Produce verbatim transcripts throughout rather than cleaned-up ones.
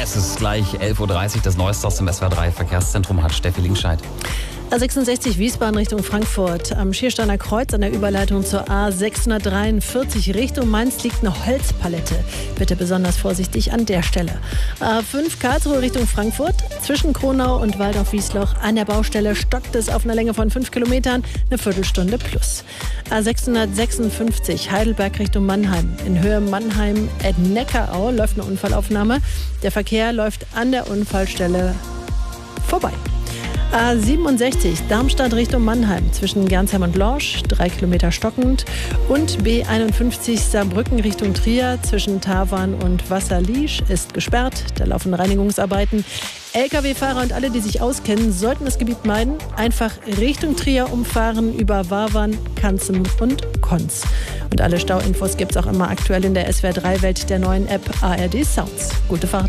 Es ist gleich elf Uhr dreißig, das Neueste aus dem S W R drei Verkehrszentrum hat Steffi Linkscheid. A sechsundsechzig Wiesbaden Richtung Frankfurt. Am Schiersteiner Kreuz an der Überleitung zur A sechshundertdreiundvierzig Richtung Mainz liegt eine Holzpalette. Bitte besonders vorsichtig an der Stelle. A fünf Karlsruhe Richtung Frankfurt. Zwischen Kronau und Waldorf-Wiesloch an der Baustelle stockt es auf einer Länge von fünf Kilometern. Eine Viertelstunde plus. A sechshundertsechsundfünfzig Heidelberg Richtung Mannheim. In Höhe Mannheim-Neckarau läuft eine Unfallaufnahme. Der Verkehr läuft an der Unfallstelle vorbei. A siebenundsechzig Darmstadt Richtung Mannheim zwischen Gernsheim und Lorsch, drei Kilometer stockend. Und B einundfünfzig Saarbrücken Richtung Trier zwischen Tavan und Wasserliesch ist gesperrt. Da laufen Reinigungsarbeiten. L K W-Fahrer und alle, die sich auskennen, sollten das Gebiet meiden. Einfach Richtung Trier umfahren über Wawan, Kanzem und Konz. Und alle Stauinfos gibt es auch immer aktuell in der S W R drei Welt der neuen App A R D Sounds. Gute Fahrt.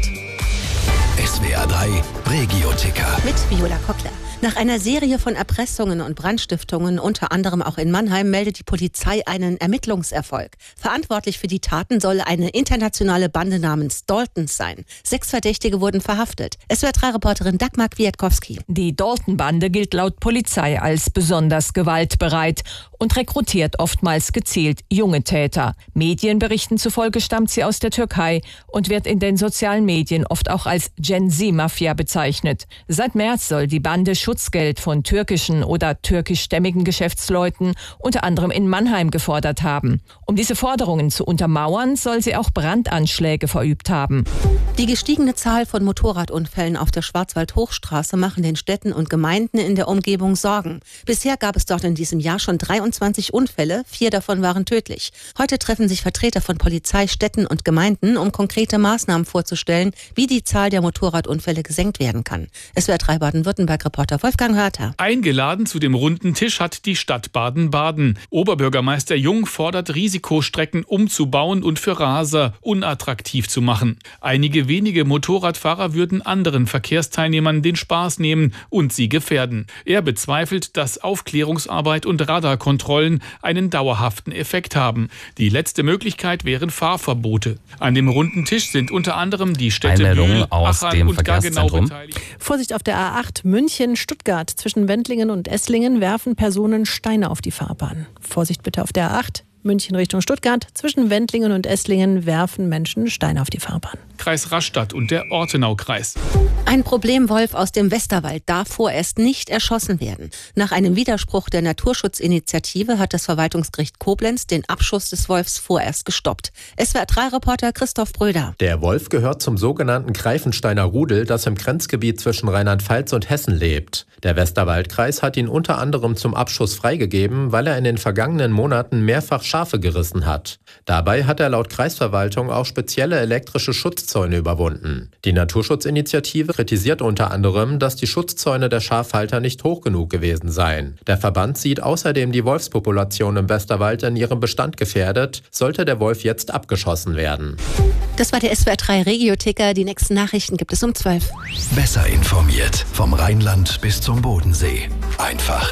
S W R drei Regio-Ticker. Mit Viola Kockler. Nach einer Serie von Erpressungen und Brandstiftungen, unter anderem auch in Mannheim, meldet die Polizei einen Ermittlungserfolg. Verantwortlich für die Taten soll eine internationale Bande namens Daltons sein. Sechs Verdächtige wurden verhaftet. S W R drei Reporterin Dagmar Kwiatkowski. Die Dalton-Bande gilt laut Polizei als besonders gewaltbereit und rekrutiert oftmals gezielt junge Täter. Medienberichten zufolge stammt sie aus der Türkei und wird in den sozialen Medien oft auch als Gen-Z-Mafia bezeichnet. Seit März soll die Bande Schutzgeld von türkischen oder türkischstämmigen Geschäftsleuten unter anderem in Mannheim gefordert haben. Um diese Forderungen zu untermauern, soll sie auch Brandanschläge verübt haben. Die gestiegene Zahl von Motorradunfällen auf der Schwarzwald-Hochstraße machen den Städten und Gemeinden in der Umgebung Sorgen. Bisher gab es dort in diesem Jahr schon dreiundzwanzig Unfälle, vier davon waren tödlich. Heute treffen sich Vertreter von Polizei, Städten und Gemeinden, um konkrete Maßnahmen vorzustellen, wie die Zahl der Motorradunfälle gesenkt werden kann. S W R drei Baden-Württemberg-Reporter Wolfgang Hörter. Eingeladen zu dem runden Tisch hat die Stadt Baden-Baden. Oberbürgermeister Jung fordert, Risikostrecken umzubauen und für Raser unattraktiv zu machen. Einige wenige Motorradfahrer würden anderen Verkehrsteilnehmern den Spaß nehmen und sie gefährden. Er bezweifelt, dass Aufklärungsarbeit und Radarkontrollen einen dauerhaften Effekt haben. Die letzte Möglichkeit wären Fahrverbote. An dem runden Tisch sind unter anderem die Städte Bühl, Achern und Gaggenau beteiligt. Vorsicht auf der A acht München-Stuttgart. Zwischen Wendlingen und Esslingen werfen Personen Steine auf die Fahrbahn. Vorsicht bitte auf der A acht. München Richtung Stuttgart. Zwischen Wendlingen und Esslingen werfen Menschen Steine auf die Fahrbahn. Kreis Rastatt und der Ortenaukreis. Ein Problemwolf aus dem Westerwald darf vorerst nicht erschossen werden. Nach einem Widerspruch der Naturschutzinitiative hat das Verwaltungsgericht Koblenz den Abschuss des Wolfs vorerst gestoppt. S W R drei Reporter Christoph Bröder. Der Wolf gehört zum sogenannten Greifensteiner Rudel, das im Grenzgebiet zwischen Rheinland-Pfalz und Hessen lebt. Der Westerwaldkreis hat ihn unter anderem zum Abschuss freigegeben, weil er in den vergangenen Monaten mehrfach Schafe gerissen hat. Dabei hat er laut Kreisverwaltung auch spezielle elektrische Schutzzäune überwunden. Die Naturschutzinitiative kritisiert unter anderem, dass die Schutzzäune der Schafhalter nicht hoch genug gewesen seien. Der Verband sieht außerdem die Wolfspopulation im Westerwald in ihrem Bestand gefährdet, sollte der Wolf jetzt abgeschossen werden. Das war der S W R drei Regio-Ticker. Die nächsten Nachrichten gibt es um zwölf. Besser informiert vom Rheinland bis zum Bodensee. Einfach